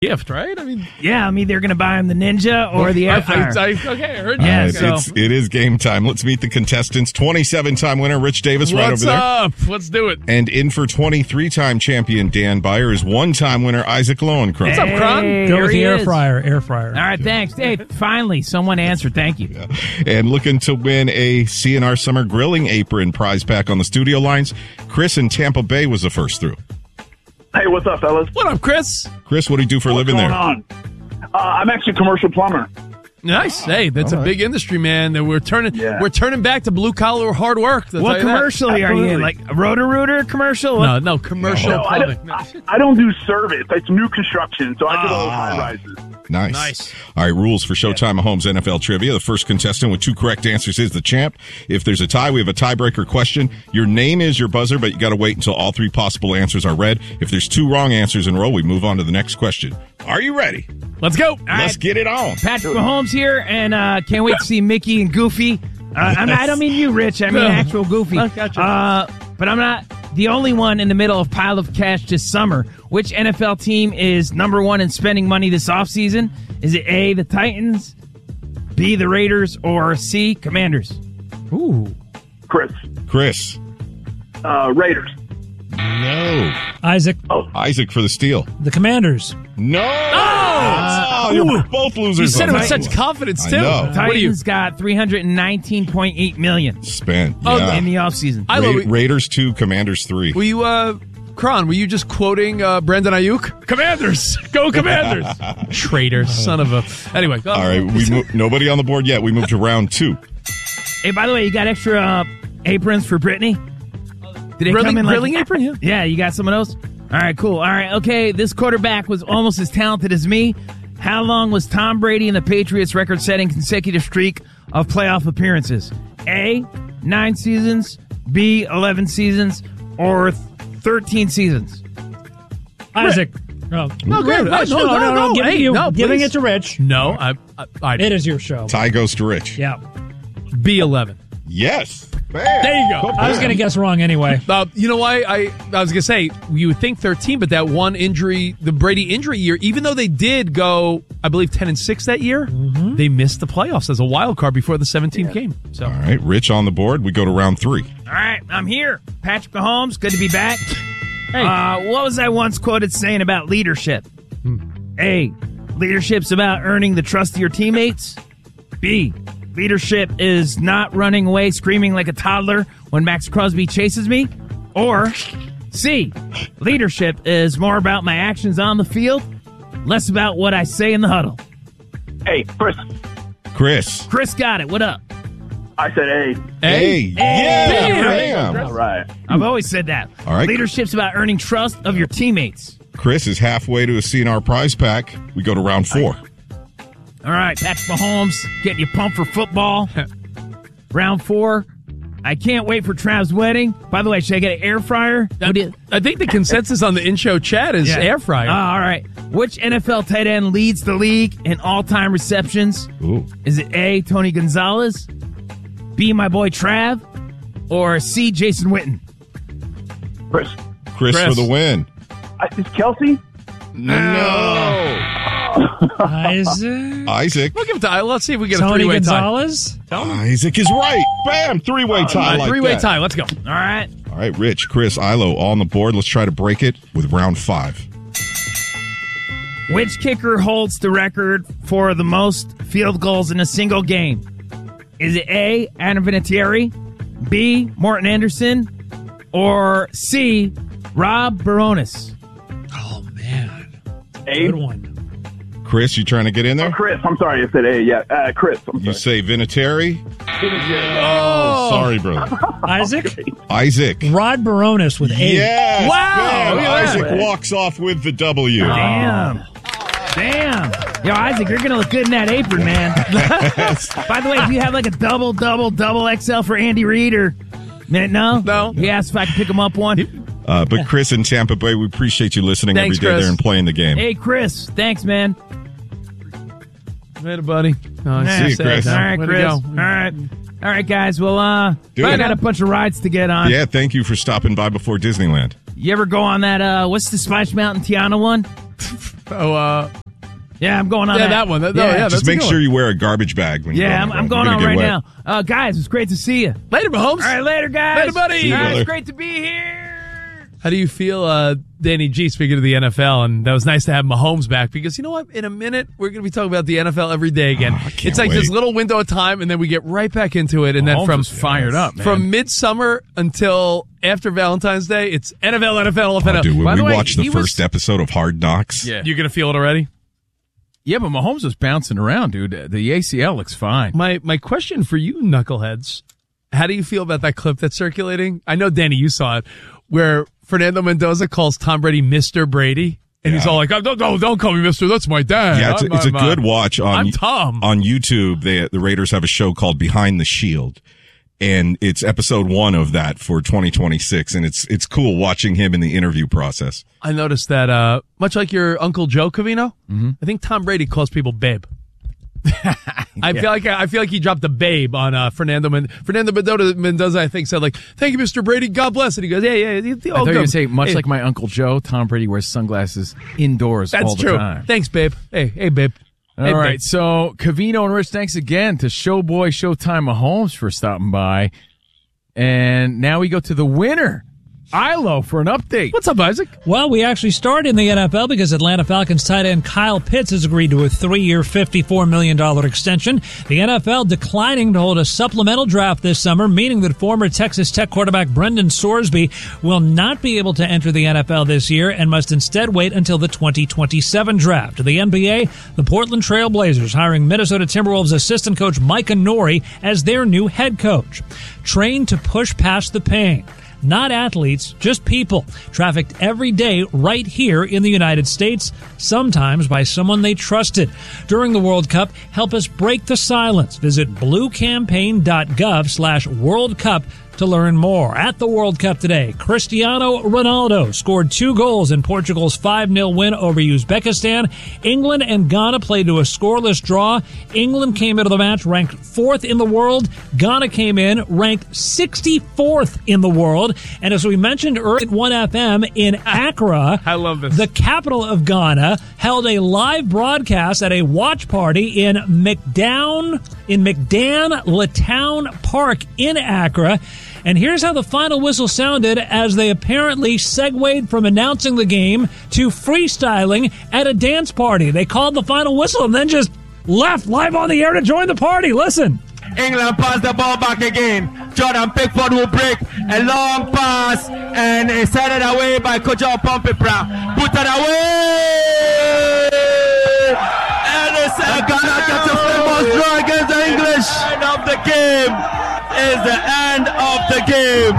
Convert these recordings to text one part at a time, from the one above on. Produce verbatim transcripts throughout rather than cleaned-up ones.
gift, right? I mean, yeah, I'm either going to buy him the Ninja or the air fryer. I, I, I, okay, I heard you. Yeah, Uh, so. it's, it is game time. Let's meet the contestants. twenty-seven-time winner Rich Davis right What's over there. up? Let's do it. And in for twenty-three-time champion Dan Beyer is one-time winner Isaac Lowenkron. What's up, Kron? Hey, Go here with the he air is. fryer. Air fryer. All right, thanks. Hey, finally, someone answered. Thank you. Yeah. And looking to win a C N R Summer Grilling Apron prize pack on the studio lines, Chris in Tampa Bay was the first through. Hey, what's up, fellas? What up, Chris? Chris, what do you do for a What's living going there? on? Uh, I'm actually a commercial plumber. Nice. Hey, that's All a right. big industry, man. That we're turning, Yeah. we're turning back to blue collar hard work. I'll tell What you that. commercial are you in? Absolutely. Like a Roto-Rooter commercial? No, no, commercial No, I plumbing. don't, I, I don't do service. It's new construction, so I do those high rises. Nice. Nice. All right, rules for Showtime Mahomes N F L Trivia. The first contestant with two correct answers is the champ. If there's a tie, we have a tiebreaker question. Your name is your buzzer, but you got to wait until all three possible answers are read. If there's two wrong answers in a row, we move on to the next question. Are you ready? Let's go. Let's get it on. Patrick Mahomes here, and uh, can't wait to see Mickey and Goofy. Uh, I'm not, I don't mean you, Rich. I mean No. actual Goofy. I gotcha. Uh, but I'm not the only one in the middle of pile of cash this summer. Which N F L team is number one in spending money this offseason? Is it A, the Titans, B, the Raiders, or C, Commanders? Ooh. Chris, Chris. uh, Raiders. No. Isaac, Isaac for the steal. the Commanders. No. Oh, you're both losers. You said it on with that such one. confidence, I too. know. What are you? Titans got three hundred nineteen point eight million dollars Spent. Oh, Yeah. in the offseason. I Ra- love it. Raiders two, Commanders three. Were you, uh, Kron, were you just quoting uh, Brandon Ayuk? Commanders! Go Commanders! Traitor, son of a... Anyway, go. All right, we mo- nobody on the board yet. We moved to round two. Hey, by the way, you got extra uh, aprons for Brittany? Did they Grilling- come in like, grilling apron, yeah. Yeah, you got some of those? All right, cool. All right, okay, this quarterback was almost as talented as me. How long was Tom Brady in the Patriots' record-setting consecutive streak of playoff appearances? A, nine seasons, B, eleven seasons, or thirteen seasons? Isaac. Oh. No, go ahead. Rich, No, no, no, no, no. no. Giving, Hey, you, no, giving please. it to Rich. No, I... I, I It is your show. Tie goes to Rich. Yeah. B eleven. Yes. There you go. I was going to guess wrong anyway. Uh, you know why? I I was going to say, you would think thirteen, but that one injury, the Brady injury year, even though they did go, I believe, ten and six that year, Mm-hmm. they missed the playoffs as a wild card before the seventeenth game. So, All right, Rich on the board. We go to round three. All right, I'm here. Patrick Mahomes, good to be back. Hey. Uh, what was I once quoted saying about leadership? A, leadership's about earning the trust of your teammates. B, leadership is not running away screaming like a toddler when Max Crosby chases me. Or C, leadership is more about my actions on the field, less about what I say in the huddle. Hey, Chris, Chris. Chris got it. What up? I said A. Hey. Yeah. Bam. Bam. All right. I've always said that. All right. Leadership's about earning trust of your teammates. Chris is halfway to a C N R prize pack. We go to round four. All right, Patrick Mahomes getting you pumped for football. Round four. I can't wait for Trav's wedding. By the way, should I get an air fryer? What do you- I think the consensus on the in-show chat is Yeah. air fryer. Ah, all right. Which N F L tight end leads the league in all-time receptions? Ooh. Is it A, Tony Gonzalez, B, my boy Trav, or C, Jason Witten? Chris, Chris, Chris. for the win. I, is Kelsey? No. Isaac. Isaac. We'll give it to, let's see if we get a Tony three-way Gonzalez. Isaac is right. Bam. Three-way tie. tie. like Three-way that. tie. Let's go. All right. All right, Rich, Chris, Ilo, all on the board. Let's try to break it with round five. Which kicker holds the record for the most field goals in a single game? Is it A, Adam Vinatieri, B, Morton Anderson, or C, Rob Baronis? Oh, man. A. Good one. Chris, you trying to get in Oh, there? Chris, I'm sorry. I said A. Yeah, uh, Chris. I'm You sorry. say Vinatieri? Oh, Sorry, brother. Isaac. Isaac. Rod Baronis with eight. Yes. Wow. Bam. Look at that. Isaac walks off with the W. Damn. Damn. Yo, Isaac, you're going to look good in that apron, man. By the way, do you have like a double, double, double X L for Andy Reid or... Man, no? No. He asked if I could pick him up one. Uh, but Chris in Tampa Bay, we appreciate you listening Thanks, every day Chris. there and playing the game. Hey, Chris. Thanks, man. Later, buddy. Oh, Yeah, See you, sad. Chris. All right, Way to Chris. go. All right. All right, guys. Well, uh, Do I it. got a bunch of rides to get on. Yeah, thank you for stopping by before Disneyland. You ever go on that, uh, what's the Splash Mountain Tiana one? Oh, uh, Yeah, I'm going on yeah, that. that one. That, yeah, Yeah. yeah, Just that's a make good sure one. you wear a garbage bag when you Yeah, go I'm, on I'm the going road. on You're right gonna get now. Uh, guys, it's great to see you. Later, Mahomes. All right, later, guys. Later, buddy. See you, All right, brother. it's great to be here. How do you feel, uh, Danny G, speaking of the N F L? And that was nice to have Mahomes back because you know what? In a minute, we're going to be talking about the N F L every day again. Oh, I can't it's like wait. this little window of time, and then we get right back into it. And then Mahomes from is fired up, man. from midsummer until after Valentine's Day, it's N F L, N F L, N F L. Oh, dude, when By we the way, watched the he first was- episode of Hard Knocks, Yeah. You're going to feel it already? Yeah, but Mahomes was bouncing around, dude. The A C L looks fine. My my question for you, knuckleheads, how do you feel about that clip that's circulating? I know, Danny, you saw it, where Fernando Mendoza calls Tom Brady Mister Brady, and he's Yeah. all like, oh, "Don't, don't, don't call me Mister That's my dad." yeah, it's a, I'm- it's a I'm, uh, good watch on I'm Tom. on YouTube. They, the Raiders have a show called Behind the Shield, and it's episode one of that for twenty twenty-six, and it's it's cool watching him in the interview process. I noticed that, uh, much like your Uncle Joe Covino, I think Tom Brady calls people babe. I feel like I feel like he dropped a babe on uh, Fernando Men- Fernando Mendoza, Mendoza. I think said like, "Thank you, Mister Brady. God bless." And he goes, "Yeah, yeah." yeah, I oh, thought you were good. going to say, much Hey, like my Uncle Joe, Tom Brady wears sunglasses indoors that's all the true. time. Thanks, babe. Hey, hey, babe. All Hey, right, babe. so Covino and Rich, thanks again to Showboy Showtime Mahomes for stopping by. And now we go to the winner, Ilo, for an update. What's up, Isaac? Well, we actually start in the N F L because Atlanta Falcons tight end Kyle Pitts has agreed to a three-year, fifty-four million dollars extension. The N F L declining to hold a supplemental draft this summer, meaning that former Texas Tech quarterback Brendan Sorsby will not be able to enter the N F L this year and must instead wait until the twenty twenty-seven draft. The N B A, the Portland Trail Blazers hiring Minnesota Timberwolves assistant coach Micah Nori as their new head coach. Trained to push past the pain. Not athletes, just people, trafficked every day right here in the United States, sometimes by someone they trusted. During the World Cup, help us break the silence. Visit bluecampaign.gov slash World Cup to learn more. At the World Cup today, Cristiano Ronaldo scored two goals in Portugal's five nil win over Uzbekistan. England and Ghana played to a scoreless draw. England came into the match ranked fourth in the world. Ghana came in ranked sixty-fourth in the world. And as we mentioned earlier at one F M in Accra, I love this. the capital of Ghana, held a live broadcast at a watch party in McDown, in McDan Latown Park in Accra. And here's how the final whistle sounded as they apparently segued from announcing the game to freestyling at a dance party. They called the final whistle and then just left live on the air to join the party. Listen. England pass the ball back again. Jordan Pickford will break a long pass and it's headed away by Kojo Pompey-Brown. Put it away! And it's a Ghana gets a famous draw against the English. End of the game is the end of the game.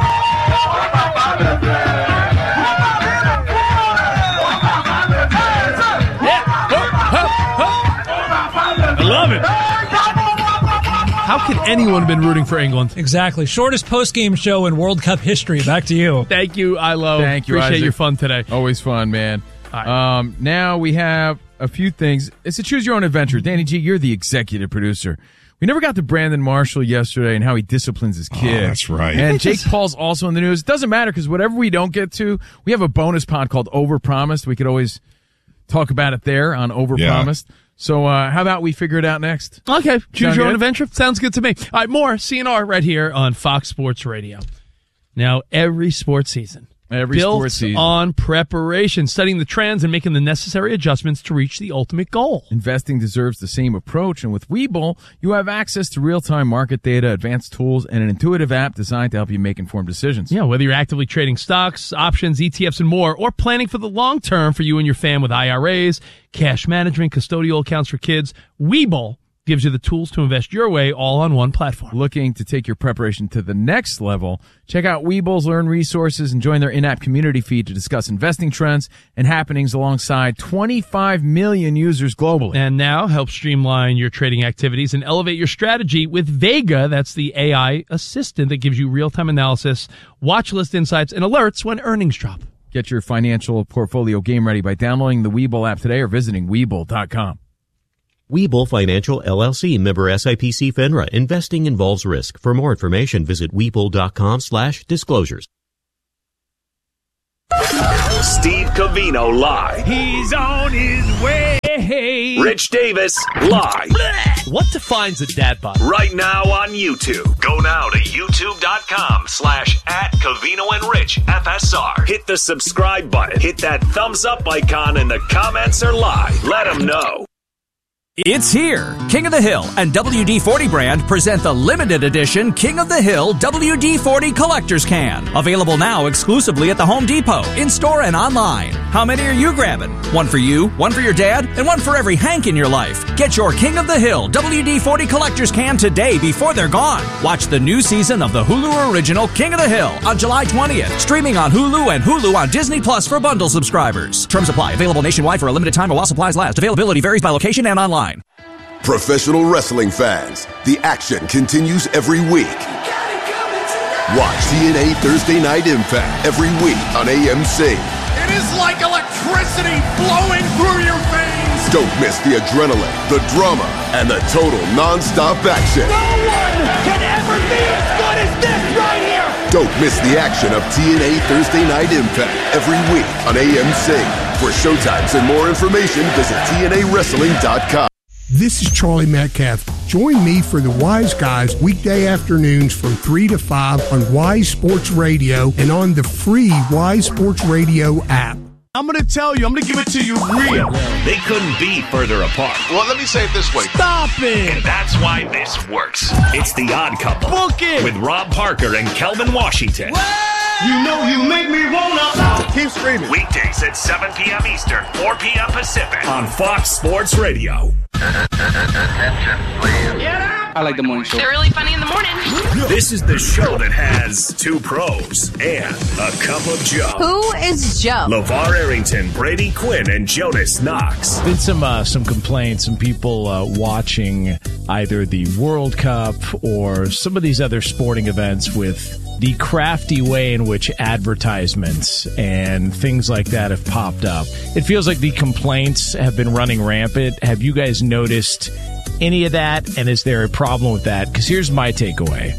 I love it. How could anyone have been rooting for England? Exactly. Shortest post-game show in World Cup history. Back to you. Thank you, Ilo. Thank you, Appreciate Isaac. your fun today. Always fun, man. All right. Um, now we have a few things. It's a choose your own adventure. Danny G, you're the executive producer. We never got to Brandon Marshall yesterday and how he disciplines his kid. Oh, that's right. And Jake Paul's also in the news. It doesn't matter because whatever we don't get to, we have a bonus pod called Overpromised. We could always talk about it there on Overpromised. So uh, how about we figure it out next? Okay, choose Sound your own good? adventure. Sounds good to me. All right, more C N R right here on Fox Sports Radio. Now, every sports season. Every built sports season. on preparation, studying the trends and making the necessary adjustments to reach the ultimate goal. Investing deserves the same approach, and with Webull, you have access to real-time market data, advanced tools, and an intuitive app designed to help you make informed decisions. Yeah, whether you're actively trading stocks, options, E T Fs, and more, or planning for the long term for you and your fam with I R As, cash management, custodial accounts for kids, Webull gives you the tools to invest your way all on one platform. Looking to take your preparation to the next level? Check out Webull's Learn resources and join their in-app community feed to discuss investing trends and happenings alongside twenty-five million users globally. And now help streamline your trading activities and elevate your strategy with Vega. That's the A I assistant that gives you real-time analysis, watch list insights, and alerts when earnings drop. Get your financial portfolio game ready by downloading the Webull app today or visiting Webull dot com. Webull Financial, L L C, member S I P C FINRA. Investing involves risk. For more information, visit Webull dot com slash disclosures. Steve Covino live. He's on his way. Rich Davis live. What defines a dad bod? Right now on YouTube. Go now to youtube.com slash at Covino and Rich F S R. Hit the subscribe button. Hit that thumbs up icon and the comments are live. Let them know. It's here. King of the Hill and W D forty brand present the limited edition King of the Hill W D forty Collector's Can. Available now exclusively at the Home Depot, in-store and online. How many are you grabbing? One for you, one for your dad, and one for every Hank in your life. Get your King of the Hill W D forty Collector's Can today before they're gone. Watch the new season of the Hulu original King of the Hill on July twentieth. Streaming on Hulu and Hulu on Disney Plus for bundle subscribers. Terms apply. Available nationwide for a limited time while supplies last. Availability varies by location and online. Professional wrestling fans, the action continues every week. Watch T N A Thursday Night Impact every week on A M C. It is like electricity flowing through your veins. Don't miss the adrenaline, the drama, and the total non-stop action. No one can ever be as good as this right here. Don't miss the action of T N A Thursday Night Impact every week on A M C. For showtimes and more information, visit T N A wrestling dot com. This is Charlie Metcalf. Join me for the Wise Guys weekday afternoons from three to five on Wise Sports Radio and on the free Wise Sports Radio app. I'm going to tell you, I'm going to give it to you real. They couldn't be further apart. Well, let me say it this way. Stop it! And that's why this works. It's The Odd Couple. Book it! With Rob Parker and Kelvin Washington. What? You know you make me wanna. Keep screaming. Weekdays at seven p.m. Eastern, four p.m. Pacific on Fox Sports Radio. Attention, please. Get up! I like the morning show. They're really funny in the morning. This is the show that has two pros and a cup of Joe. Who is Joe? LeVar Arrington, Brady Quinn, and Jonas Knox. Been some uh, some complaints, some people uh, watching either the World Cup or some of these other sporting events with the crafty way in which advertisements and things like that have popped up. It feels like the complaints have been running rampant. Have you guys noticed any of that? And is there a problem with that? Because here's my takeaway.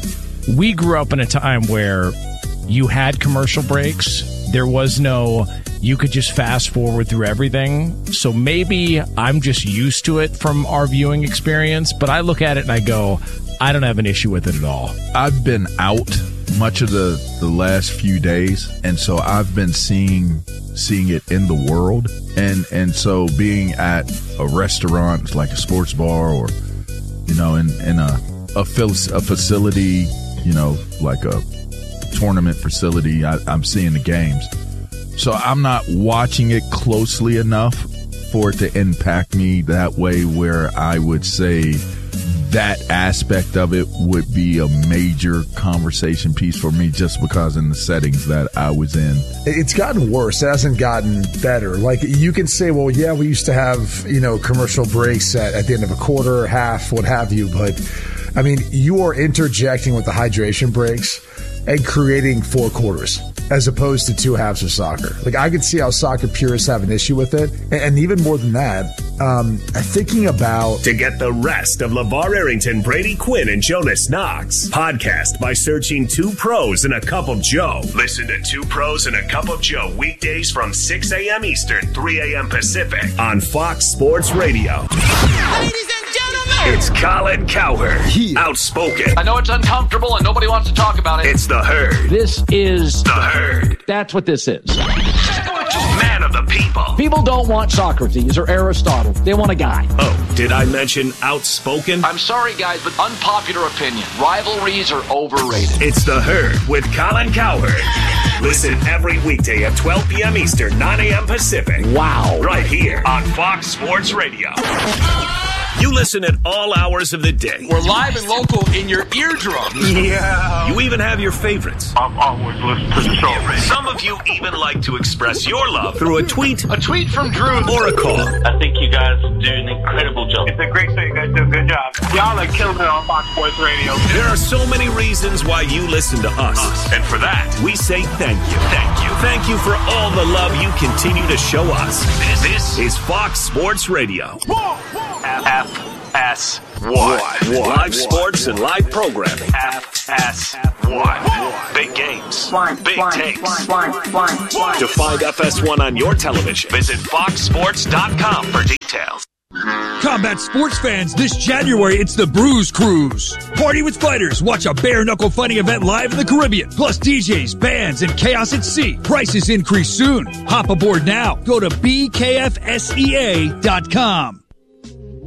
We grew up in a time where you had commercial breaks. There was no, you could just fast forward through everything. So maybe I'm just used to it from our viewing experience, but I look at it and I go, I don't have an issue with it at all. I've been out much of the, the last few days, and so I've been seeing seeing it in the world. And and so being at a restaurant like a sports bar or, you know, in, in a, a, a facility, you know, like a tournament facility, I, I'm seeing the games. So I'm not watching it closely enough for it to impact me that way where I would say that aspect of it would be a major conversation piece for me just because in the settings that I was in. It's gotten worse. It hasn't gotten better. Like, you can say, well, yeah, we used to have, you know, commercial breaks at, at the end of a quarter, half, what have you. But, I mean, you are interjecting with the hydration breaks and creating four quarters as opposed to two halves of soccer. Like, I could see how soccer purists have an issue with it. And, and even more than that, um, thinking about... To get the rest of LeVar Arrington, Brady Quinn, and Jonas Knox, podcast by searching Two Pros and a Cup of Joe. Listen to Two Pros and a Cup of Joe weekdays from six a.m. Eastern, three a.m. Pacific on Fox Sports Radio. Ladies and gentlemen, it's Colin Cowherd, yeah. Outspoken. I know it's uncomfortable and nobody wants to talk about it. It's the Herd. This is the Herd. That's what this is. Man of the people. People don't want Socrates or Aristotle. They want a guy. Oh, did I mention outspoken? I'm sorry, guys, but unpopular opinion. Rivalries are overrated. It's the Herd with Colin Cowherd. Listen every weekday at twelve p.m. Eastern, nine a.m. Pacific. Wow. Right here on Fox Sports Radio. You listen at all hours of the day. We're live and local in your eardrums. Yeah. You even have your favorites. I've always listened to the show. Some of you even like to express your love through a tweet, a tweet from Drew, or a call. I think you guys do an incredible job. It's a great show. You guys do a good job. Y'all are killing it on Fox Sports Radio. There are so many reasons why you listen to us. us. And for that, we say thank you. Thank you. Thank you for all the love you continue to show us. This, this is Fox Sports Radio. Whoa, whoa. F. F S one. Live sports and live programming. F S one. Big games. Big takes. To find F S one on your television, visit fox sports dot com for details. Combat sports fans, this January it's the Bruise Cruise. Party with fighters, watch a bare-knuckle fighting event live in the Caribbean. Plus D Js, bands, and chaos at sea. Prices increase soon. Hop aboard now. Go to B K F S E A dot com.